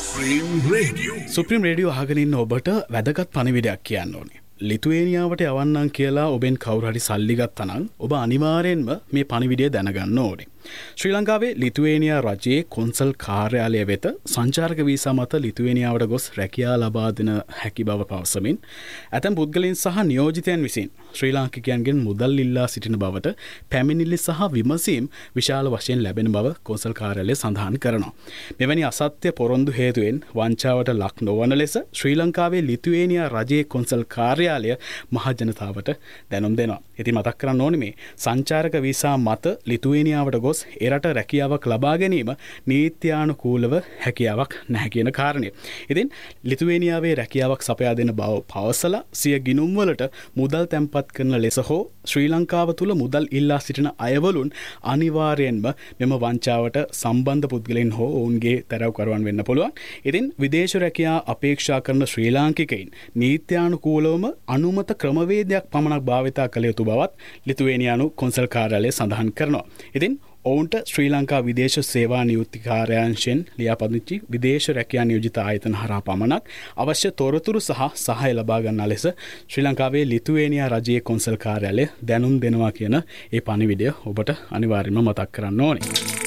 Supreme radio අහගෙන ඉන්න ඔබට වැදගත් පණිවිඩයක් කියන්න ඕනේ. ලිතුවේනියාවට යවන්නම් කියලා ඔබෙන් කවුරු හරි සල්ලි ගත්තනම් ඔබ අනිවාර්යෙන්ම මේ පණිවිඩය දැනගන්න ඕනේ. ශ්‍රී ලංකාවේ ලිතුවේනියා රජයේ කොන්සල් කාර්යාලය වෙත සංචාරක වීසා මත ලිතුවේනියාවට ගොස් රැකියා ලබා දෙන හැකි බව පවසමින් ඇතැම් පුද්ගලයන් සහ නියෝජිතයන් විසින් ශ්‍රී ලාංකිකයන්ගෙන් මුදල් ඉල්ලා සිටින බවට පැමිණිලි සහ විමසීම් විශාල වශයෙන් ලැබෙන බව කොන්සල් කාර්යාලය සඳහන් කරනවා. මෙවැනි අසත්‍ය පොරොන්දු හේතුවෙන් වංචාවට ලක් නොවන ලෙස ශ්‍රී ලංකාවේ ලිතුවේනියා රජයේ කොන්සල් කාර්යාලය මහ ජනතාවට දැනුම් දෙනවා. ඉතින් මතක් කරන්න ඕනේ මේ සංචාරක වීසා මත ලිතුවේනියාවට ගොස් එරට රැකියාවක් ලබා ගැනීම නීත්‍යානුකූලව හැකියාවක් නැහැ කියන කාරණය. ඉතින් ලිතුවේනියාවේ රැකියාවක් සපයා දෙන බව පවසලා සිය ගිණුම් වලට මුදල් තැන්පත් කරන ලෙස හෝ ශ්‍රී ලංකාව තුල මුදල් ඉල්ලා සිටින අයවලුන් අනිවාර්යෙන්ම මෙම වංචාවට සම්බන්ධ පුද්ගලයන් හෝ ඔවුන්ගේ තරවකරුවන් වෙන්න පුළුවන්. ඉතින් විදේශ රැකියාව අපේක්ෂා කරන ශ්‍රී ලාංකිකයින් නීත්‍යානුකූලවම අනුමත ක්‍රමවේදයක් පමණක් භාවිතා කළ යුතු බවත් ලිතුවේනියානු කොන්සල් කාර්යාලය සඳහන් කරනවා. ඉතින් ඔවුන්ට ශ්‍රී ලංකා විදේශ සේවා නියුක්ති කාර්යාංශයෙන් ලියාපදිංචි විදේශ රැකියා නියෝජිත ආයතන හරහා පමණක් අවශ්‍ය තොරතුරු සහ සහාය ලබා ගන්නා ලෙස ශ්‍රී ලංකාවේ ලිතුවේනියා රජයේ කොන්සල් කාර්යාලය දැනුම් දෙනවා කියන ඒ පණිවිඩය ඔබට අනිවාර්යයෙන්ම මතක් කරන්න ඕනේ.